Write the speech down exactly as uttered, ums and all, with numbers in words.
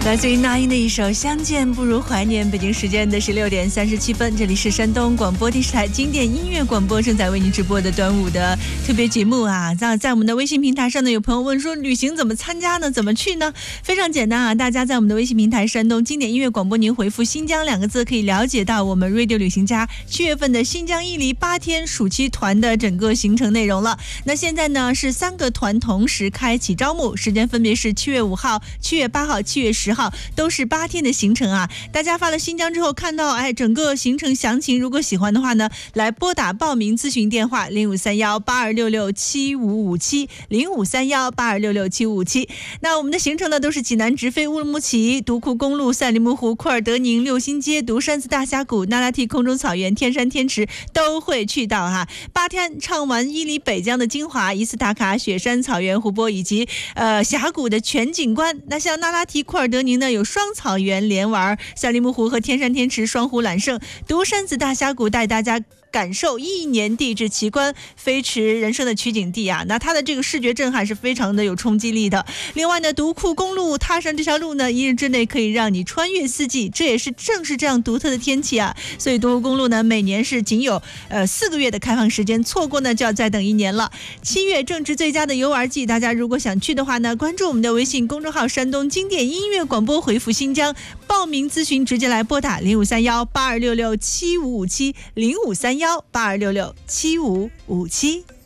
来自于那英的一首《相见不如怀念》。北京时间的十六点三十七分，这里是山东广播电视台经典音乐广播，正在为您直播的端午的特别节目啊。在在我们的微信平台上呢，有朋友问说旅行怎么参加呢？怎么去呢？非常简单啊，大家在我们的微信平台山东经典音乐广播，您回复新疆两个字，可以了解到我们 Radio 旅行家七月份的新疆伊犁八天暑期团的整个行程内容了。那现在呢是三个团同时开启招募，时间分别是七月五号、七月八号、七月十号，都是八天的行程啊。大家发了新疆之后看到哎整个行程详情，如果喜欢的话呢，来拨打报名咨询电话零五三幺八二六六七五五七零五三幺八二六六七五五七。那我们的行程呢都是济南直飞乌鲁木齐、独库公路、赛里木湖、库尔德宁、六星街、独山子大峡谷、那拉提空中草原、天山天池都会去到哈。八天畅玩伊犁北疆的精华，一次打卡雪山、草原、湖泊以及呃峡谷的全景观。那像那拉提、库尔德宁呢有双草原连玩，赛里木湖和天山天池双湖揽胜，独山子大峡谷带大家感受一年地质奇观，飞驰人生的取景地啊，那它的这个视觉震撼是非常的有冲击力的。另外呢，独库公路踏上这条路呢，一日之内可以让你穿越四季，这也是正是这样独特的天气啊。所以独库公路呢，每年是仅有呃四个月的开放时间，错过呢就要再等一年了。七月正值最佳的游玩季，大家如果想去的话呢，关注我们的微信公众号山东经典音乐广播，回复新疆报名咨询，直接来拨打零五三幺八二六六七五五七零五三幺八二六六七五五七。